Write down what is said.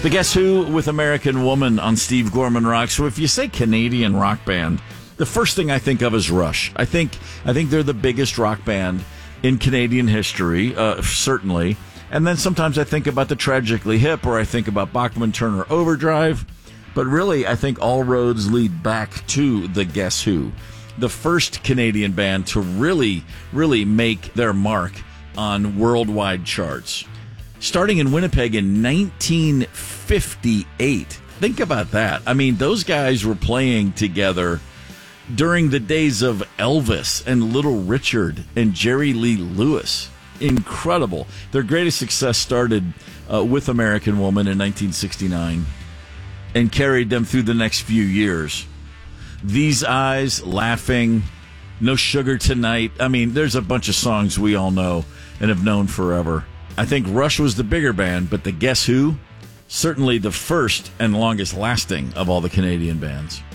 The Guess Who with American Woman on Steve Gorman Rock. So if you say Canadian rock band, the first thing I think of is Rush. I think they're the biggest rock band in Canadian history, certainly. And then sometimes I think about the Tragically Hip, or I think about Bachman Turner Overdrive. But really, I think all roads lead back to the Guess Who, the first Canadian band to really, really make their mark on worldwide charts. Starting in Winnipeg in 1958. Think about that. I mean, those guys were playing together during the days of Elvis and Little Richard and Jerry Lee Lewis. Incredible. Their greatest success started with American Woman in 1969 and carried them through the next few years. These Eyes, Laughing, No Sugar Tonight. I mean, there's a bunch of songs we all know and have known forever. I think Rush was the bigger band, but the Guess Who, certainly the first and longest lasting of all the Canadian bands.